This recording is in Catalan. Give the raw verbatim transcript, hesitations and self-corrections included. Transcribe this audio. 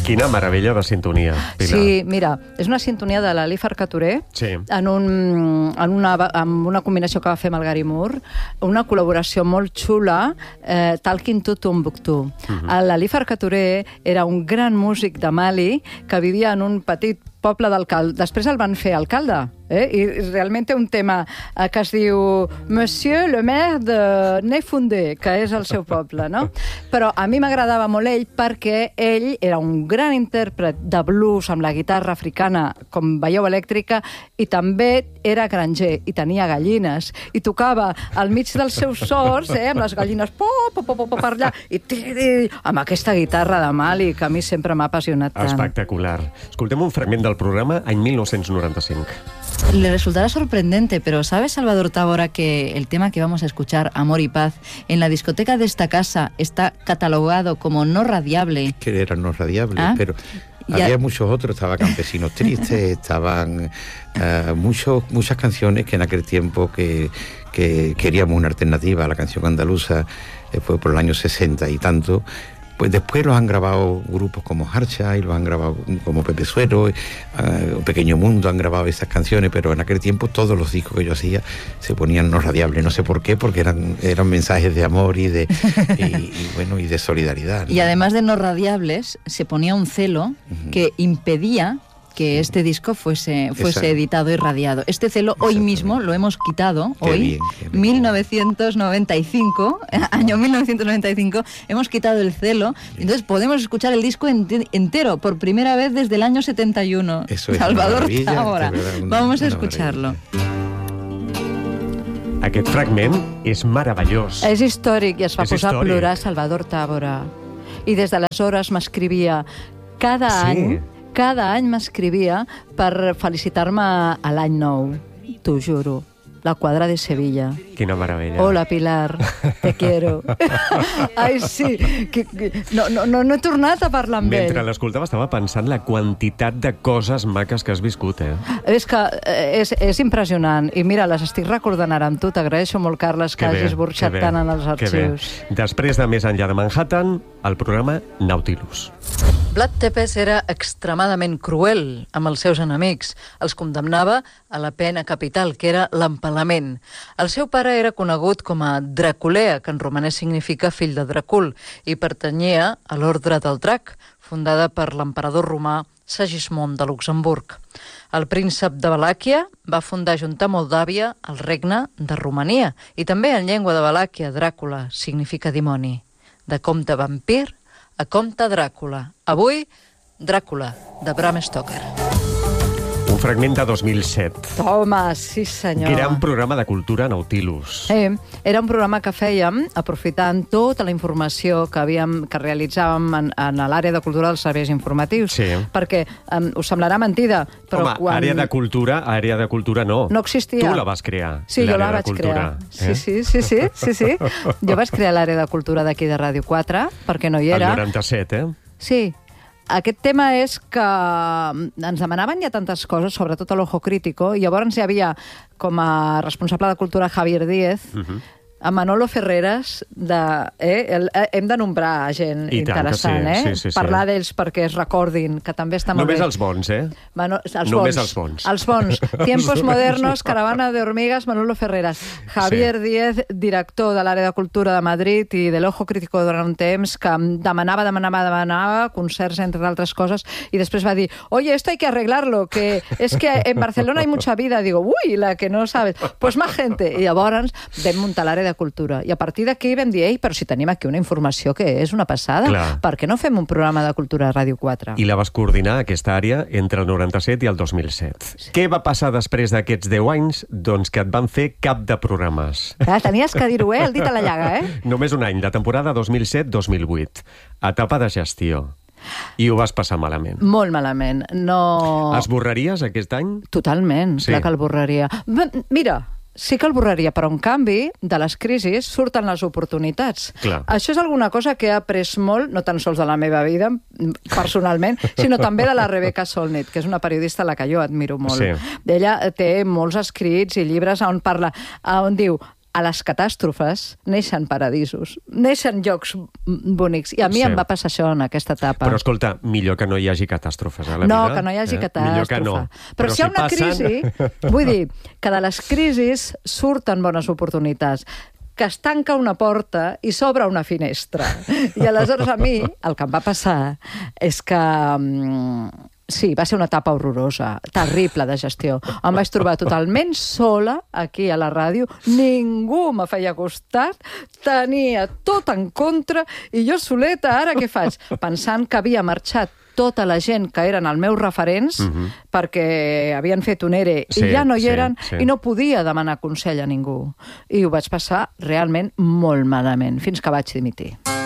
Quina meravella de sintonia, Pilar. Sí, mira, és una sintonia de l'Ali Farcaturé, sí. en, un, en, una, en una combinació que va fer amb el Gary Moore, una col·laboració molt xula, eh, Talking to Tombouctou. Uh-huh. L'Ali Farcaturé era un gran músic de Mali que vivia en un petit poble d'alcalde. Després el van fer alcalde, eh? I realment té un tema eh, que es diu Monsieur le maire de Nefundé, que és el seu poble, no? Però a mi m'agradava molt ell perquè ell era un gran intèrpret de blues amb la guitarra africana, com veieu, elèctrica, i també era granger i tenia gallines, i tocava al mig dels seus sords, eh, amb les gallines po, po, po, po, po, per allà, i tiri, amb aquesta guitarra de Mali, que a mi sempre m'ha apassionat tant. Espectacular. Escoltem un fragment del programa any mil nou-cents noranta-cinc. Le resultará sorprendente, pero ¿sabe Salvador Tábora que el tema que vamos a escuchar, Amor y Paz, en la discoteca de esta casa está catalogado como no radiable? Que era no radiable, ¿Ah? pero ya... había muchos otros, estaba Campesinos Tristes, estaban uh, muchos, muchas canciones que en aquel tiempo que, que queríamos una alternativa a la canción andaluza, eh, fue por el año sesenta y tanto. Pues después los han grabado grupos como Harcha y los han grabado como Pepe Suero, uh, Pequeño Mundo, han grabado esas canciones, pero en aquel tiempo todos los discos que yo hacía se ponían no radiables, no sé por qué, porque eran, eran mensajes de amor y de y, y, bueno, y de solidaridad, ¿no? Y además de no radiables, se ponía un celo uh-huh. que impedía que este disco fuese, fuese editado y radiado. Este celo hoy mismo lo hemos quitado, qué hoy, bien, qué bien. mil novecientos noventa y cinco, año mil novecientos noventa y cinco, hemos quitado el celo, entonces podemos escuchar el disco ent- entero, por primera vez desde el año setenta y uno. Eso es Salvador una Tábora. una, Vamos a una escucharlo. Aquest fragment és meravellós. És històric i es va és posar històric. a plorar Salvador Tábora. I des d'aleshores m'escrivia cada Sí. any, cada any m'escrivia per felicitar-me a l'any nou, t'ho juro. La quadra de Sevilla. Quina meravella. Hola, Pilar, te quiero. Ai, sí, que, que, no, no, no, no he tornat a parlar amb Mentre ell. l'escoltava estava pensant la quantitat de coses maques que has viscut, eh? És que eh, és, és impressionant. I mira, les estic recordant ara amb tu. T'agraeixo molt, Carles, que, Que bé, hagis burxat que bé, tant en els que bé. arxius. Després de Més enllà de Manhattan, el programa Nautilus. Vlad Tepes era extremadament cruel amb els seus enemics. Els condemnava a la pena capital, que era l'empalament. El seu pare era conegut com a Draculea, que en romanès significa fill de Dracul, i pertanyia a l'Ordre del Drac, fundada per l'emperador romà Segismund de Luxemburg. El príncep de Valàquia va fundar junt a Moldàvia el regne de Romania, i també en llengua de Valàquia, Dràcula significa dimoni. De comte vampir a comte Dràcula. Avui, Dràcula, de Bram Stoker. Un fragment de dos mil set. Home, sí senyor. Gran programa de cultura Nautilus. Eh, era un programa que fèiem aprofitant tota la informació que havíem que realitzàvem en, en l'àrea de cultura dels serveis informatius. Sí. Perquè um, us semblarà mentida, però Home, quan... àrea de cultura, àrea de cultura no. No existia. Tu la vas crear, Sí, jo la l'àrea de vaig cultura. crear. Eh? Sí, sí, sí, sí, sí, sí. Jo vaig crear l'àrea de cultura d'aquí de Ràdio quatre, perquè no hi El era. noranta-set, eh? Sí. Aquest tema és que ens demanaven ja tantes coses, sobretot a l'Ojo Crítico, i llavors hi havia com a responsable de cultura Javier Díez, Uh-huh. a Manolo Ferreras, de, eh, el, eh, hem de nombrar gent I tant que sí, interessant, eh? sí, sí, sí. Parlar d'ells perquè es recordin, que també està molt Només bé. els bons, eh? Mano, els Només bons, els bons. Els bons. Tiempos modernos, Caravana de hormigas, Manolo Ferreras. Javier sí. Díez, director de l'àrea de cultura de Madrid i de l'Ojo Crítico durant un temps, que demanava, demanava, demanava concerts, entre altres coses, i després va dir, oye, esto hay que arreglarlo, que es que en Barcelona hay mucha vida. Digo, uy, la que no sabes. Pues más gente. I llavors vam muntar l'àrea de cultura. I a partir d'aquí vam dir, ei, però si tenim aquí una informació que és una passada, Clar. per què no fem un programa de cultura a Ràdio quatre? I la vas coordinar, aquesta àrea, entre el noranta-set i el dos mil set. Sí. Què va passar després d'aquests deu anys? Doncs que et van fer cap de programes. Ah, tenies que dir-ho, eh? El dit a la llaga, eh? Només un any, la temporada dos mil set dos mil vuit. Etapa de gestió. I ho vas passar malament. Molt malament. No... Esborraries aquest any? Totalment, Sí. clar que el borraria. B- Mira, sí que el borraria, però en canvi, de les crisis surten les oportunitats. Clar. Això és alguna cosa que he après molt, no tan sols de la meva vida, personalment, sinó també de la Rebecca Solnit, que és una periodista a la que jo admiro molt. Sí. Ella té molts escrits i llibres on parla, on diu, a les catàstrofes neixen paradisos, neixen llocs bonics. I a mi Sí. em va passar això en aquesta etapa. Però escolta, millor que no hi hagi catàstrofes a la No, vida. que no hi hagi eh? catàstrofe. Millor que no. Però, si hi ha una passen... crisi, vull dir, que de les crisis surten bones oportunitats, que es tanca una porta i s'obre una finestra. I aleshores a mi el que em va passar és que... mm, sí, va ser una etapa horrorosa, terrible de gestió. Em vaig trobar totalment sola aquí a la ràdio, ningú me feia costat, tenia tot en contra, i jo soleta, ara què faig? Pensant que havia marxat tota la gent que eren els meus referents, uh-huh. perquè havien fet un E R E Sí, i ja no hi sí, eren, sí. i no podia demanar consell a ningú. I ho vaig passar realment molt malament, fins que vaig dimitir.